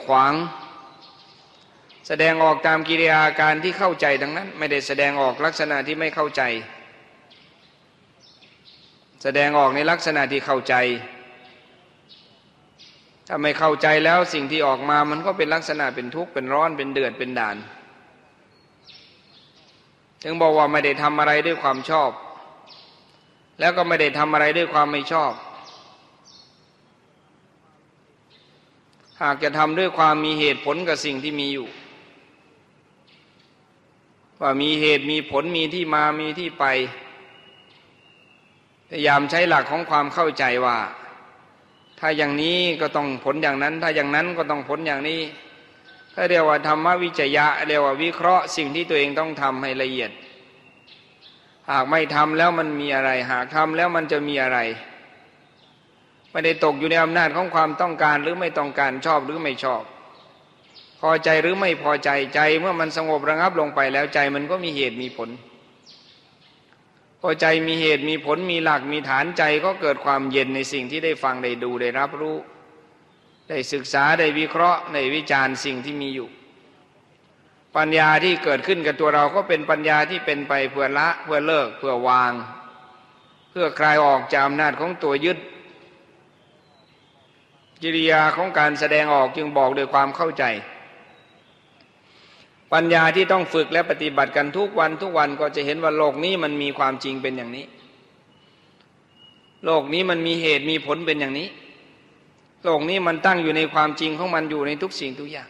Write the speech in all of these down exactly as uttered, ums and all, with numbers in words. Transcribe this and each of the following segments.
ขวางแสดงออกตามกิริยาการที่เข้าใจดังนั้นไม่ได้แสดงออกลักษณะที่ไม่เข้าใจแสดงออกในลักษณะที่เข้าใจถ้าไม่เข้าใจแล้วสิ่งที่ออกมามันก็เป็นลักษณะเป็นทุกข์เป็นร้อนเป็นเดือดเป็นด่านถึงบอกว่าไม่ได้ทำอะไรด้วยความชอบแล้วก็ไม่ได้ทำอะไรด้วยความไม่ชอบหากจะทำด้วยความมีเหตุผลกับสิ่งที่มีอยู่ว่ามีเหตุมีผลมีที่มามีที่ไปพยายามใช้หลักของความเข้าใจว่าถ้าอย่างนี้ก็ต้องผลอย่างนั้นถ้าอย่างนั้นก็ต้องผลอย่างนี้ก็เรียกว่าธรรมวิจยะเรียกว่าวิเคราะห์สิ่งที่ตัวเองต้องทำให้ละเอียดหากไม่ทำแล้วมันมีอะไรหากทำแล้วมันจะมีอะไรไม่ได้ตกอยู่ในอำนาจของความต้องการหรือไม่ต้องการชอบหรือไม่ชอบพอใจหรือไม่พอใจใจเมื่อมันสงบระงับลงไปแล้วใจมันก็มีเหตุมีผลพอใจมีเหตุมีผลมีหลักมีฐานใจก็เกิดความเย็นในสิ่งที่ได้ฟังได้ดูได้รับรู้ได้ศึกษาได้วิเคราะห์ได้วิจารณ์สิ่งที่มีอยู่ปัญญาที่เกิดขึ้นกับตัวเราก็เป็นปัญญาที่เป็นไปเพื่อละเพื่อเลิกเพื่อวางเพื่อคลายออกจากอำนาจของตัวยึดกิริยาของการแสดงออกจึงบอกด้วยความเข้าใจปัญญาที่ต้องฝึกและปฏิบัติกันทุกวันทุกวันก็จะเห็นว่าโลกนี้มันมีความจริงเป็นอย่างนี้โลกนี้มันมีเหตุมีผลเป็นอย่างนี้โลกนี้มันตั้งอยู่ในความจริงของมันอยู่ในทุกสิ่งทุกอย่าง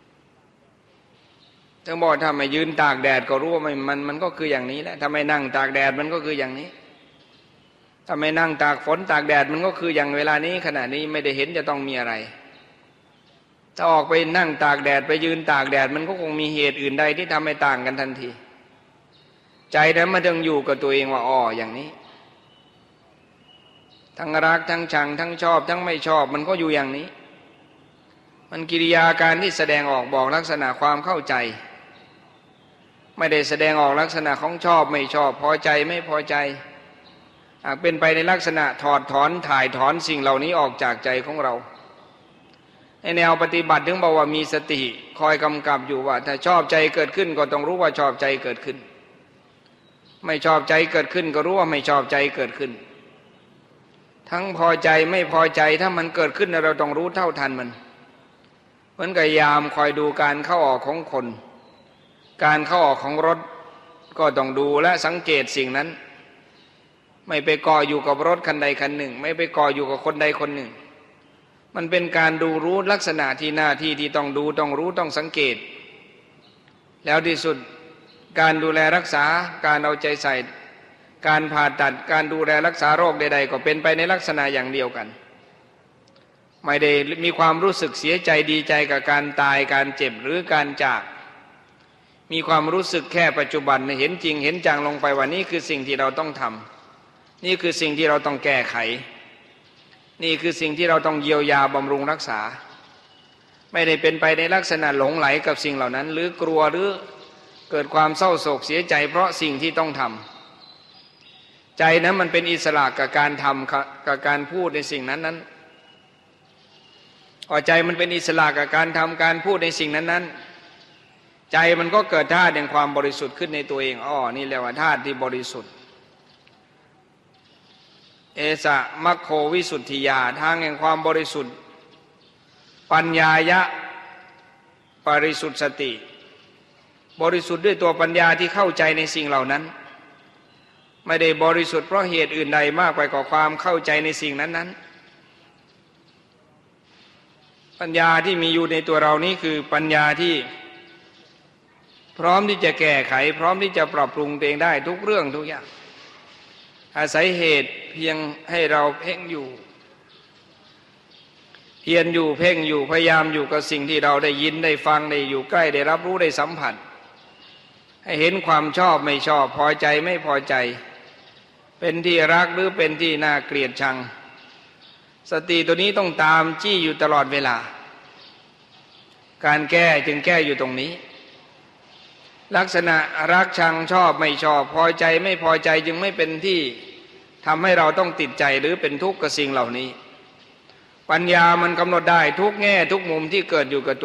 ถ้าบอกถ้าไม่ยืนตากแดดก็รู้ว่ามันมันก็คืออย่างนี้แหละถ้าไม่นั่งตากแดดมันก็คืออย่างนี้ถ้าไม่นั่งตากฝนตากแดดมันก็คืออย่างเวลานี้ขณะนี้ไม่ได้เห็นจะต้องมีอะไรถ้าออกไปนั่งตากแดดไปยืนตากแดดมันก็คงมีเหตุอื่นใดที่ทำให้ต่างกันทันทีใจนั้นมันต้องอยู่กับตัวเองว่าอ๋ออย่างนี้ทั้งรักทั้งชังทั้งชอบทั้งไม่ชอบมันก็อยู่อย่างนี้มันกิริยาการที่แสดงออกบอกลักษณะความเข้าใจไม่ได้แสดงออกลักษณะของชอบไม่ชอบพอใจไม่พอใจหากเป็นไปในลักษณะถอดถอนถ่ายถอนสิ่งเหล่านี้ออกจากใจของเราในแนวปฏิบัติถึงบอกว่ามีสติคอยกำกับอยู่ว่าถ้าชอบใจเกิดขึ้นก็ต้องรู้ว่าชอบใจเกิดขึ้นไม่ชอบใจเกิดขึ้นก็รู้ว่าไม่ชอบใจเกิดขึ้นทั้งพอใจไม่พอใจถ้ามันเกิดขึ้นเราต้องรู้เท่าทันมันเหมือนกับยามคอยดูการเข้าออกของคนการเข้าออกของรถก็ต้องดูและสังเกตสิ่งนั้นไม่ไปเกาะอยู่กับรถคันใดคันหนึ่งไม่ไปเกาะอยู่กับคนใดคนหนึ่งมันเป็นการดูรู้ลักษณะที่หน้าที่ที่ต้องดูต้องรู้ต้องสังเกตแล้วที่สุดการดูแลรักษาการเอาใจใส่การผ่าตัดการดูแลรักษาโรคใดๆก็เป็นไปในลักษณะอย่างเดียวกันไม่ได้มีความรู้สึกเสียใจดีใจกับการตายการเจ็บหรือการจากมีความรู้สึกแค่ปัจจุบันเห็นจริงเห็นจังลงไปว่านี่คือสิ่งที่เราต้องทำนี่คือสิ่งที่เราต้องแก้ไขนี่คือสิ่งที่เราต้องเยียวยาบำรุงรักษาไม่ได้เป็นไปในลักษณะหลงไหลกับสิ่งเหล่านั้นหรือกลัวหรือเกิดความเศร้าโศกเสียใจเพราะสิ่งที่ต้องทำใจนั้นมันเป็นอิสระกับการทำกับการพูดในสิ่งนั้นนั้นพอใจมันเป็นอิสระกับการทำการพูดในสิ่งนั้นนั้นใจมันก็เกิดธาตุแห่งความบริสุทธิ์ขึ้นในตัวเองอ้อนี่เรียกว่าธาตุที่บริสุทธิ์เอสะมัคโควิสุทธิยาทางแห่งความบริสุทธิ์ปัญญายะปริสุทธิสติบริสุทธิ์ด้วยตัวปัญญาที่เข้าใจในสิ่งเหล่านั้นไม่ได้บริสุทธิ์เพราะเหตุอื่นใดมากไปกว่าความเข้าใจในสิ่งนั้นๆปัญญาที่มีอยู่ในตัวเรานี้คือปัญญาที่พร้อมที่จะแก้ไขพร้อมที่จะปรับปรุงตัวเองได้ทุกเรื่องทุกอย่างอาศัยเหตุเพียงให้เราเพ่งอยู่เพียรอยู่เพ่งอยู่พยายามอยู่กับสิ่งที่เราได้ยินได้ฟังได้อยู่ใกล้ได้รับรู้ได้สัมผัสให้เห็นความชอบไม่ชอบพอใจไม่พอใจเป็นที่รักหรือเป็นที่น่าเกลียดชังสติตัวนี้ต้องตามจี้อยู่ตลอดเวลาการแก้จึงแก้อยู่ตรงนี้ลักษณะรักชังชอบไม่ชอบพอใจไม่พอใจจึงไม่เป็นที่ทำให้เราต้องติดใจหรือเป็นทุกข์กับสิ่งเหล่านี้ปัญญามันกำหนดได้ทุกแง่ทุกมุมที่เกิดอยู่กับ